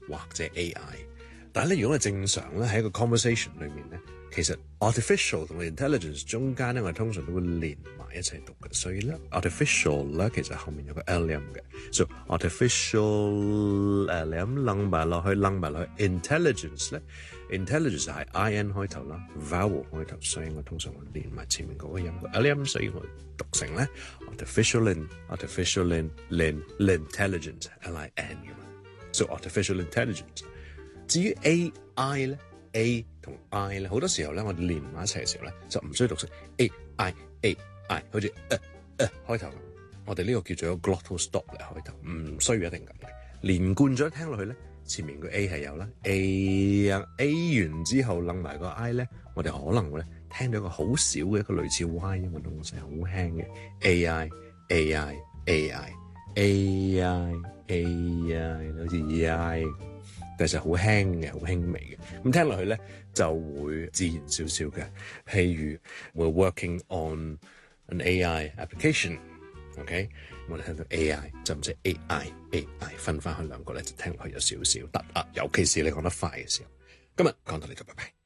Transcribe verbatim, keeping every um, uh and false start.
或者 A I。但係咧，如果我哋正常咧喺一個 conversation 裏面咧，其實 artificial 同 intelligence 中間咧，我哋通常都會連埋一齊讀嘅。所以咧 artificial 咧其實後面有個 L 音嘅，所以 artificial 誒你咁楞埋落去，楞埋落去 intelligence 咧 ，intelligence 係 I N 開頭啦 ，vowel 開頭，所以我通常會連埋前面嗰個音個 L 音，所以我讀成咧 artificial in artificial in in intelligence L I N 嘅嘛，所以 artificial intelligence。至於 A I 咧 ，A 同 I 咧，好多時候咧，我哋連埋一齊嘅時候咧，就唔需要讀成 A I A I， 好似誒誒開頭咁。我哋呢個叫做 glottal stop 嚟開頭，唔需要一定咁嘅。連貫咗聽落去咧，前面個 A 係有啦 ，A 啊 A 完之後擸埋個 I 咧，我哋可能會咧聽到一個好少嘅一個類似 Y 音嘅東西，好輕嘅 A I A I A I A I A I， 好似 E I。但係好輕嘅，好輕微嘅，咁聽落去咧就會自然少少嘅。譬如 we're working on an A I application，OK，、okay? 我哋聽到 A I 就唔使 A I A I 分翻去兩個咧，就聽落去有少少得啊，尤其是你講得快嘅時候。今日講到呢度，拜拜。